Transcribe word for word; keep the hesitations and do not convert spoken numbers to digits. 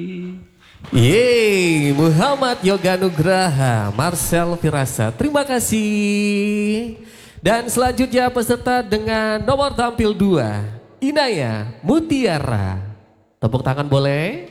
Yeay, Muhammad Yoga Nugraha, Marcel Firasa, terima kasih. Dan selanjutnya peserta dengan nomor tampil dua, Inaya Mutiara. Tepuk tangan boleh?